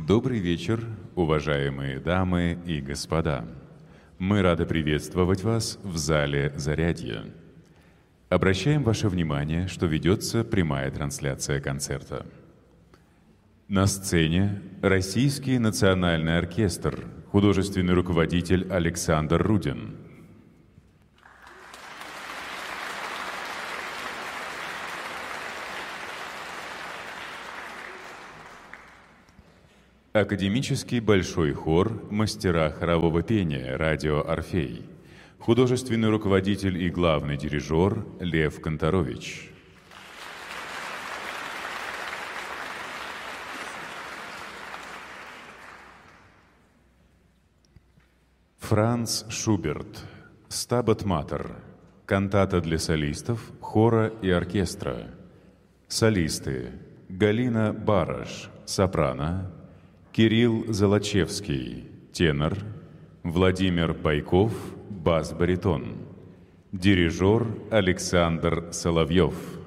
Добрый вечер, уважаемые дамы и господа. Мы рады приветствовать вас в зале «Зарядье». Обращаем ваше внимание, что ведется прямая трансляция концерта. На сцене Российский национальный оркестр, художественный руководитель Александр Рудин. Академический большой хор «Мастера хорового пения» радио «Орфей». Художественный руководитель и главный дирижер Лев Конторович. Франц Шуберт. «Стабат Матер». Кантата для солистов, хора и оркестра. Солисты: Галина Бараш, сопрано; Кирилл Золочевский, тенор; Владимир Байков, бас-баритон; дирижер Александр Соловьев.